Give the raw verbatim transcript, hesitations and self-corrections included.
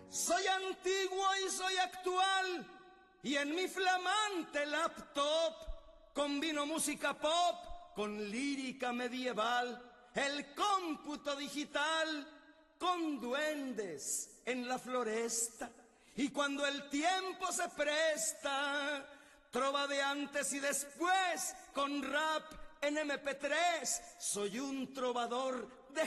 Soy antiguo y soy actual, y en mi flamante laptop combino música pop con lírica medieval, el cómputo digital con duendes en la floresta. Y cuando el tiempo se presta, trova de antes y después con rap en eme pe tres. Soy un trovador